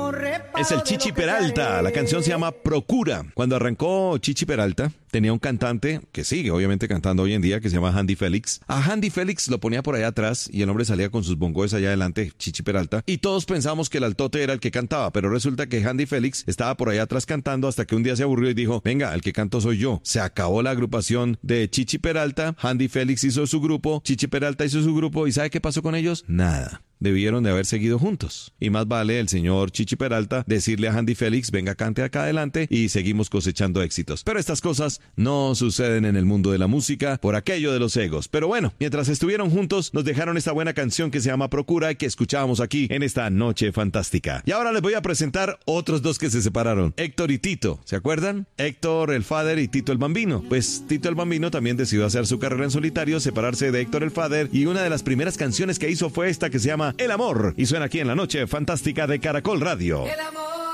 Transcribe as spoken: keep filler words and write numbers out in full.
Es el Chichi Peralta, la canción se llama Procura. Cuando arrancó Chichi Peralta, tenía un cantante, que sigue obviamente cantando hoy en día, que se llama Handy Félix. A Handy Félix lo ponía por allá atrás y el hombre salía con sus bongos allá adelante, Chichi Peralta, y todos pensamos que el altote era el que cantaba, pero resulta que Handy Félix estaba por allá atrás cantando hasta que un día se aburrió y dijo, venga, el que canto soy yo. Se acabó la agrupación de Chichi Peralta, Handy Félix hizo su grupo, Chichi Peralta hizo su grupo, ¿y sabe qué pasó con ellos? Nada. Debieron de haber seguido juntos. Y más vale el señor Chichi Peralta decirle a Handy Félix, venga, cante acá adelante y seguimos cosechando éxitos. Pero estas cosas no suceden en el mundo de la música por aquello de los egos. Pero bueno, mientras estuvieron juntos, nos dejaron esta buena canción que se llama Procura y que escuchábamos aquí en esta noche fantástica. Y ahora les voy a presentar otros dos que se separaron. Héctor y Tito, ¿se acuerdan? Héctor el Father y Tito el Bambino. Pues Tito el Bambino también decidió hacer su carrera en solitario, separarse de Héctor el Father, y una de las primeras canciones que hizo fue esta que se llama El Amor, y suena aquí en la noche fantástica de Caracol Radio. El amor